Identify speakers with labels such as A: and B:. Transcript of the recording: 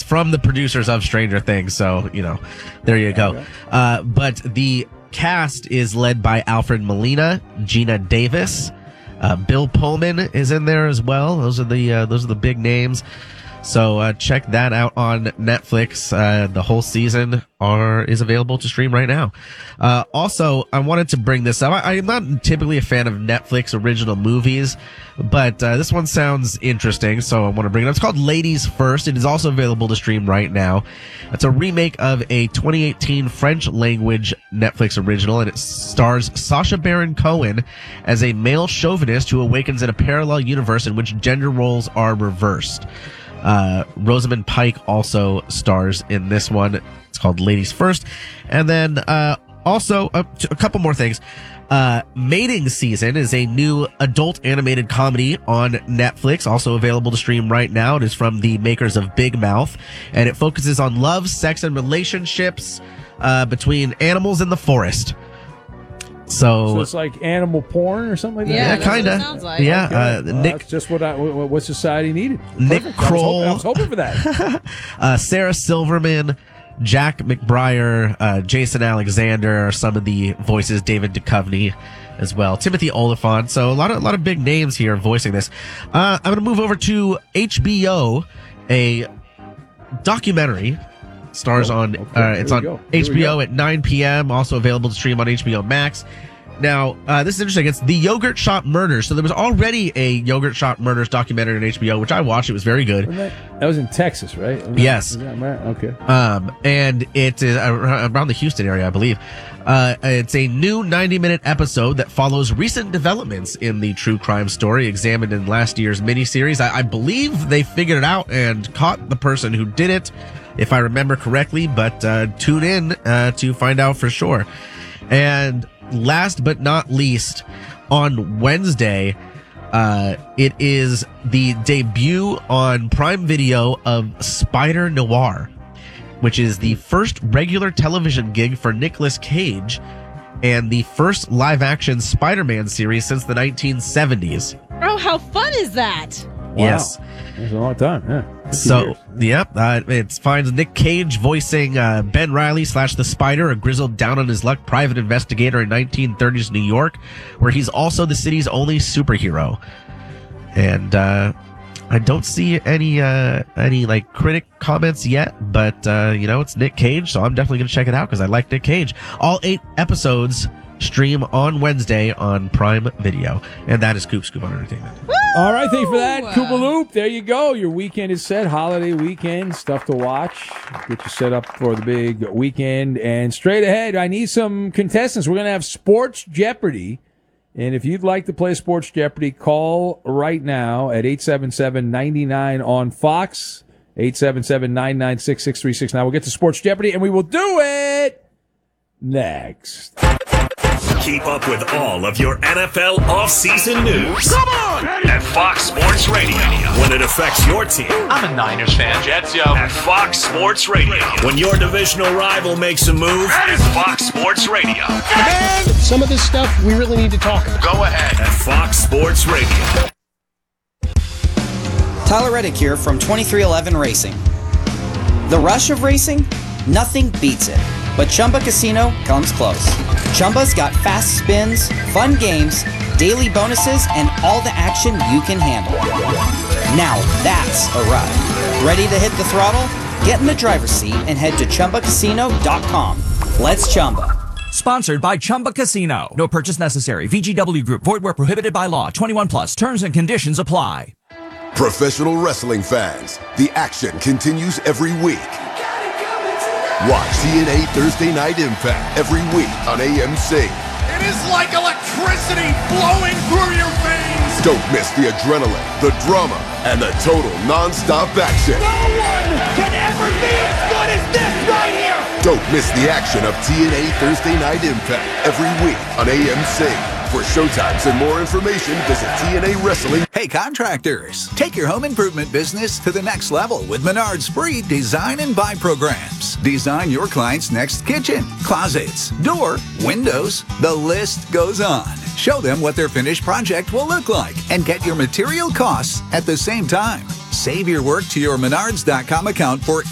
A: from the producers of Stranger Things, so there you go. But the cast is led by Alfred Molina, Gina Davis, Bill Pullman is in there as well. Those are the big names. So check that out on Netflix. The whole season is available to stream right now. Also, I wanted to bring this up. I am not typically a fan of Netflix original movies, but this one sounds interesting, so I want to bring it up. It's called Ladies First. It is also available to stream right now. It's a remake of a 2018 French language Netflix original, and it stars Sacha Baron Cohen as a male chauvinist who awakens in a parallel universe in which gender roles are reversed. Rosamund Pike also stars in this one. It's called Ladies First. And then also a couple more things. Mating Season is a new adult animated comedy on Netflix, also available to stream right now. It is from the makers of Big Mouth, and it focuses on love, sex, and relationships between animals in the forest. So
B: it's like animal porn or something like that?
A: Yeah, kind of.
C: Sounds like.
A: Yeah,
B: Okay.
A: Nick.
B: That's just what society needed.
A: Nick
B: Perfect.
A: Kroll.
B: I was hoping for that.
A: Sarah Silverman, Jack McBrayer, Jason Alexander are some of the voices. David Duchovny as well. Timothy Olyphant. So a lot of big names here voicing this. I'm going to move over to HBO. A documentary stars on. It's on HBO at 9 p.m. Also available to stream on HBO Max. Now, this is interesting. It's The Yogurt Shop Murders. So there was already a Yogurt Shop Murders documentary on HBO, which I watched. It was very good.
B: That was in Texas, right?
A: Yes.
B: Okay.
A: And it is around the Houston area, I believe. It's a new 90-minute episode that follows recent developments in the true crime story examined in last year's miniseries. I believe they figured it out and caught the person who did it, if I remember correctly, but tune in to find out for sure. And last but not least, on Wednesday, it is the debut on Prime Video of Spider Noir, which is the first regular television gig for Nicolas Cage and the first live-action Spider-Man series since the 1970s.
C: Oh, how fun is that?
B: Wow.
A: Yes.
B: That's a long time, yeah.
A: So, yep, it finds Nick Cage voicing Ben Reilly / the Spider, a grizzled down-on-his-luck private investigator in 1930s New York, where he's also the city's only superhero. And I don't see any like critic comments yet, but it's Nick Cage, so I'm definitely going to check it out because I like Nick Cage. All 8 episodes stream on Wednesday on Prime Video, and that is Coop Scoop on Entertainment.
B: All right, thank you for that, Koopa Loop. There you go. Your weekend is set. Holiday weekend, stuff to watch. Get you set up for the big weekend. And straight ahead, I need some contestants. We're going to have Sports Jeopardy. And if you'd like to play Sports Jeopardy, call right now at 877-99 on Fox, 877-996-6369. We'll get to Sports Jeopardy, and we will do it next.
D: Keep up with all of your NFL offseason news.
E: Come on!
D: At Fox Sports Radio. When it affects your team.
E: I'm a Niners fan. Jets, yo.
D: At Fox Sports Radio. When your divisional rival makes a move. At Fox Sports Radio.
F: Man, some of this stuff we really need to talk about.
D: Go ahead. At Fox Sports Radio.
G: Tyler Reddick here from 2311 Racing. The rush of racing? Nothing beats it. But Chumba Casino comes close. Chumba's got fast spins, fun games, daily bonuses, and all the action you can handle. Now that's a ride. Ready to hit the throttle? Get in the driver's seat and head to ChumbaCasino.com. Let's Chumba.
H: Sponsored by Chumba Casino. No purchase necessary. VGW Group. Void where prohibited by law. 21 plus. Terms and conditions apply.
I: Professional wrestling fans, the action continues every week. Watch TNA Thursday Night Impact every week on AMC.
E: It is like electricity flowing through your veins.
I: Don't miss the adrenaline, the drama, and the total non-stop action.
E: No one can ever be as good as this right here.
I: Don't miss the action of TNA Thursday Night Impact every week on AMC. For showtimes and more information, visit TNA Wrestling.
J: Hey, contractors, take your home improvement business to the next level with Menard's free design and buy programs. Design your client's next kitchen, closets, door, windows. The list goes on. Show them what their finished project will look like and get your material costs at the same time. Save your work to your Menards.com account for